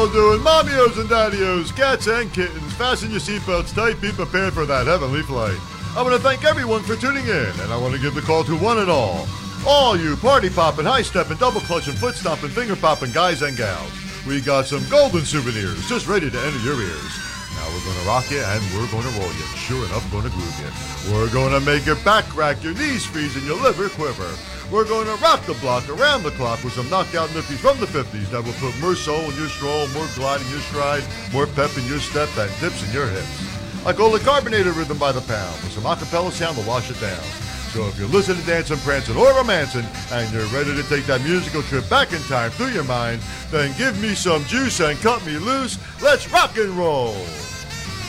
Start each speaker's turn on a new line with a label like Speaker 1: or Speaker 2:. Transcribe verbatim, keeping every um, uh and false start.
Speaker 1: y'all doing? Mommios and daddios, cats and kittens, fasten your seatbelts tight, be prepared for that heavenly flight. I want to thank everyone for tuning in, and I want to give the call to one and all. All you party-popping, high-stepping, double-clutching, foot-stomping, finger-popping guys and gals. We got some golden souvenirs just ready to enter your ears. Now we're going to rock you, and we're going to roll you. Sure enough, going to groove you. We're going to make your back crack, your knees freeze, and your liver quiver. We're going to rock the block around the clock with some knocked-out nifties from the fifties that will put more soul in your stroll, more glide in your stride, more pep in your step, and dips in your hips. Like Ola carbonated rhythm by the pound with some acapella sound to wash it down. So if you're listening to dancing, prancing, or romancing, and you're ready to take that musical trip back in time through your mind, then give me some juice and cut me loose. Let's rock and roll.